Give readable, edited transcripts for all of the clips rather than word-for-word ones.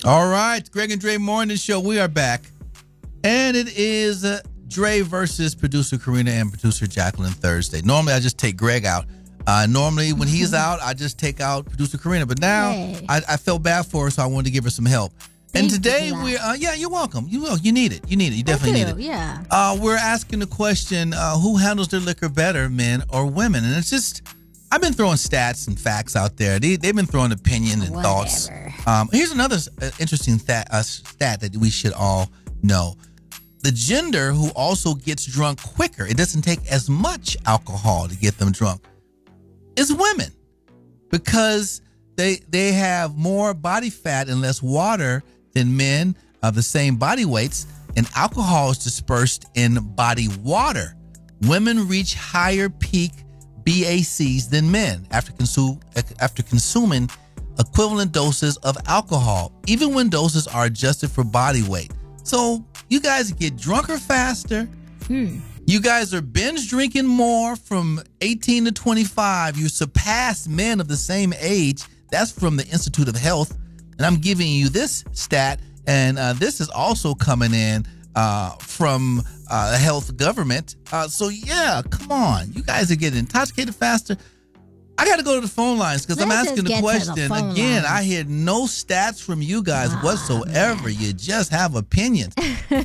All right, Greg and Dre Morning Show. We are back. And it is Dre versus producer Karina and producer Jacqueline Thursday. Normally, I just take Greg out. Normally, when he's out, I just take out producer Karina. But now, I felt bad for her, so I wanted to give her some help. And today, we're, you're welcome. You need it. You need it. You definitely need it. Yeah. We're asking the question, who handles their liquor better, men or women? And it's just, I've been throwing stats and facts out there. They've been throwing opinions and thoughts. Here's another interesting stat that we should all know. The gender who also gets drunk quicker, it doesn't take as much alcohol to get them drunk, is women. Because they have more body fat and less water than men of the same body weights, and alcohol is dispersed in body water. Women reach higher peak BACs than men after consuming equivalent doses of alcohol, even when doses are adjusted for body weight. So you guys get drunker faster. You guys are binge drinking more from 18 to 25. You surpass men of the same age. That's from the Institute of Health. And I'm giving you this stat, and this is also coming in from the health government. So, yeah, come on. You guys are getting intoxicated faster. I got to go to the phone lines because I'm asking the question. Again, I hear no stats from you guys whatsoever. Man. You just have opinions.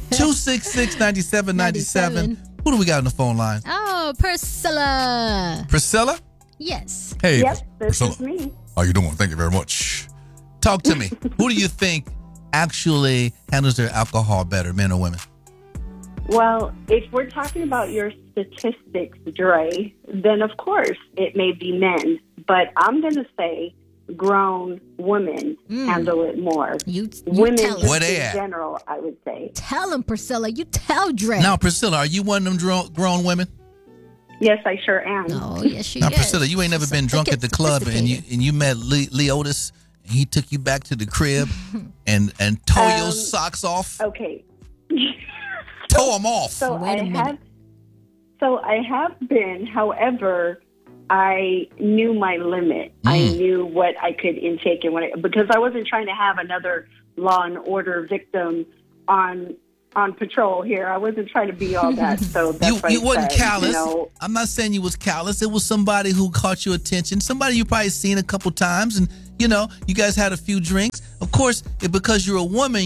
266-9797. Who do we got on the phone line? Oh, Priscilla. Priscilla? Yes. Hey, yep, this Priscilla. is me. How you doing? Thank you very much. Talk to me. Who do you think actually handles their alcohol better, men or women? Well, if we're talking about your statistics, Dre, then of course it may be men. But I'm going to say grown women handle it more. You women tell in general, I would say. Tell him, Priscilla. You tell Dre. Now, Priscilla, are you one of them grown women? Yes, I sure am. Oh, yes, she now, is. Priscilla, you ain't never been drunk at the club and you met Leotis and he took you back to the crib and tore your socks off? Okay. Tore them off. So I have been, however, I knew my limit. I knew what I could intake and because I wasn't trying to have another Law and Order victim on patrol here. I wasn't trying to be all that. So that's you wasn't callous. You know. I'm not saying you was callous. It was somebody who caught your attention. Somebody you probably seen a couple times, and you guys had a few drinks. Of course, because you're a woman,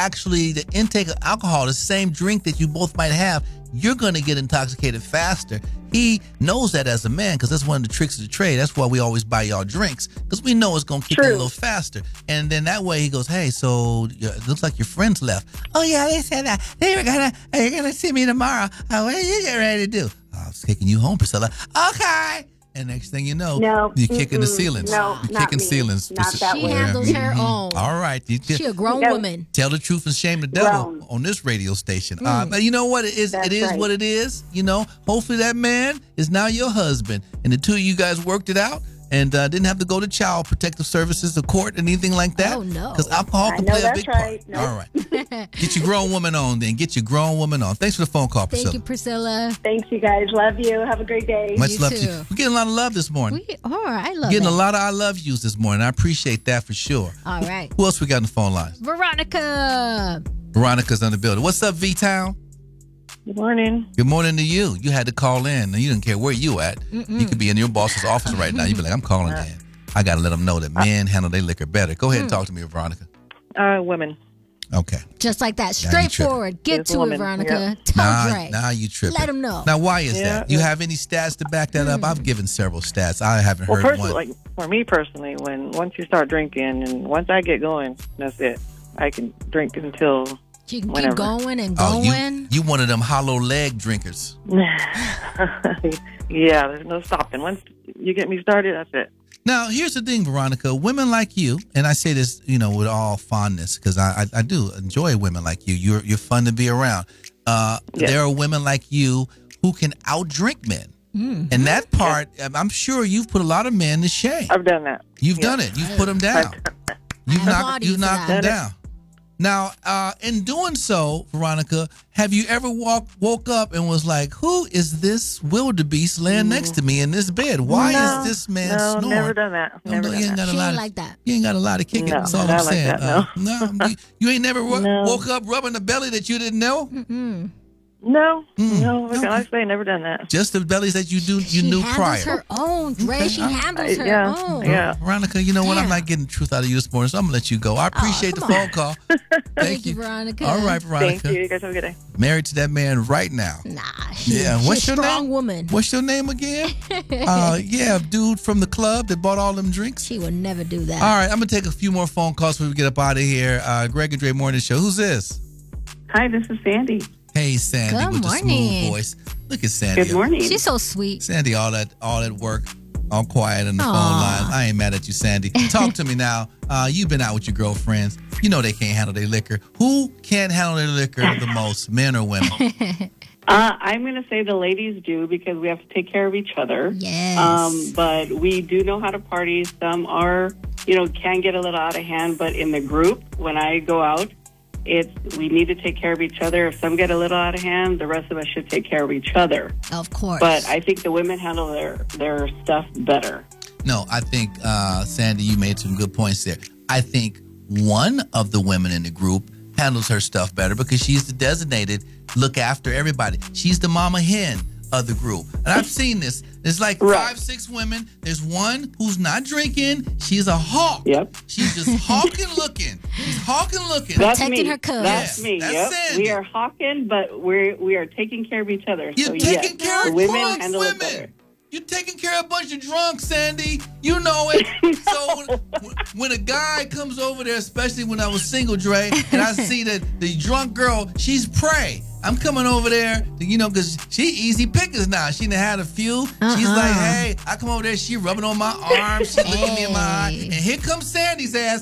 the intake of alcohol, the same drink that you both might have, you're going to get intoxicated faster. He knows that as a man because that's one of the tricks of the trade. That's why we always buy y'all drinks because we know it's going to kick in a little faster. And then that way he goes, hey, so it looks like your friends left. Oh, yeah, they said that. You're going to see me tomorrow. What are you getting ready to do? I was taking you home, Priscilla. Okay. And next thing you know, you're kicking the ceilings. No, you're kicking ceilings. Not that she way. handles her own. All right. She a grown woman. Tell the truth and shame the devil on this radio station. But you know what? It is what it is. Hopefully that man is now your husband. And the two of you guys worked it out and didn't have to go to child protective services or court or anything like that. Oh, no. Because alcohol can play a big part. No. All right. Get your grown woman on then. Get your grown woman on. Thanks for the phone call, Priscilla. Thank you, Priscilla. Thanks, you guys. Love you. Have a great day. Much love too. to you. We're getting a lot of love this morning. I love Getting it. a lot of I love yous this morning. I appreciate that for sure. All right. Who else we got on the phone line? Veronica. Veronica's on the building. What's up, V-Town? Good morning. Good morning to you. You had to call in. You didn't care where you at. You could be in your boss's office right now. You'd be like, I'm calling in. I got to let them know that men handle their liquor better. Go ahead and talk to me, Veronica. Women. Okay. Just like that. Straightforward. Get to it, Veronica. Tell Dre. Now you tripping. Let him know. Now, why is that? You have any stats to back that up? I've given several stats. I haven't heard one. Like for me personally, once you start drinking and once I get going, that's it. I can drink until you can whenever. keep going and going. You one of them hollow leg drinkers. Yeah, there's no stopping. Once you get me started, that's it. Now, here's the thing, Veronica. Women like you, and I say this, with all fondness, because I do enjoy women like you. You're fun to be around. Yes. There are women like you who can outdrink men. Mm-hmm. And that part, I'm sure you've put a lot of men to shame. I've done that. You've done it. You've put them down. You've knocked them down. Now, in doing so, Veronica, have you ever woke up and was like, who is this wildebeest laying next to me in this bed? Why is this man snoring? Never done that. Never done that. She ain't like that. You ain't got a lot of kicking. No, That's all not I'm like saying. that, no. You ain't never woke up rubbing the belly that you didn't know? No. Like I say, never done that. Just the bellies that you knew prior. She handles her own, Dre. Okay. She handles her own. Yeah. Veronica, you know what? I'm not getting the truth out of you this morning, so I'm going to let you go. I appreciate the phone call. Thank you, Veronica. All right, Veronica. Thank you. You guys have a good day. Married to that man right now. Nah, What's your she's a strong name? woman. What's your name again? Dude from the club that bought all them drinks. She would never do that. All right, I'm going to take a few more phone calls before we get up out of here. Greg and Dre Morning Show. Who's this? Hi, this is Sandy. Hey, Sandy, Good with the morning. smooth voice. Look at Sandy. Good morning. She's so sweet. Sandy, all that work, all quiet on the phone line. I ain't mad at you, Sandy. Talk to me now. You've been out with your girlfriends. You know they can't handle their liquor. Who can't handle their liquor the most, men or women? I'm going to say the ladies do because we have to take care of each other. Yes. But we do know how to party. Some are, can get a little out of hand. But in the group, when I go out, we need to take care of each other. If some get a little out of hand, the rest of us should take care of each other. Of course. But I think the women handle their stuff better. No, I think, Sandy, you made some good points there. I think one of the women in the group handles her stuff better because she's the designated look after everybody. She's the mama hen of the group. And I've seen this. There's like 5, 6 women. There's one who's not drinking. She's a hawk. Yep. She's just hawking looking. She's hawking looking. That's Protecting me. her cubs. That's me. That's Yep. Sandy. We are hawking, but we are taking care of each other. You're so taking care the of women drunk handle it better. women. You're taking care of a bunch of drunks, Sandy. You know it. So when a guy comes over there, especially when I was single, Dre, and I see that the drunk girl, she's prey. I'm coming over there, because she easy pickers now. She done had a few. She's like, hey, I come over there, she rubbing on my arm, she looking me in my eye, and here comes Sandy's ass.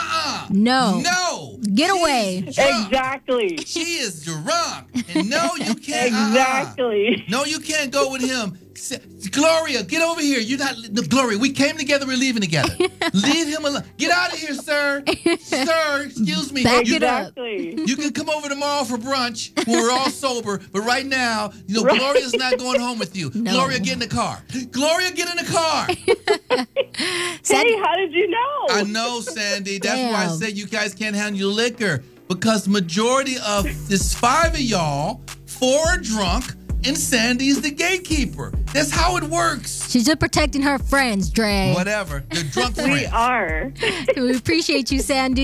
No. Get away. Drunk. Exactly. She is drunk. And no, you can't. Exactly. No, you can't go with him. Gloria, get over here. You're not Gloria. We came together. We're leaving together. Leave him alone. Get out of here, sir. Sir, excuse me. Back it up. Exactly. You can come over tomorrow for brunch when we're all sober. But right now, Gloria's not going home with you. No. Gloria, get in the car. Gloria, get in the car. Hey, how did you know? I know, Sandy. That's why I said you guys can't handle your liquor. Because majority of this 5 of y'all, 4 are drunk, and Sandy's the gatekeeper. That's how it works. She's just protecting her friends, Dre. Whatever. The drunk friends. We are. We appreciate you, Sandy.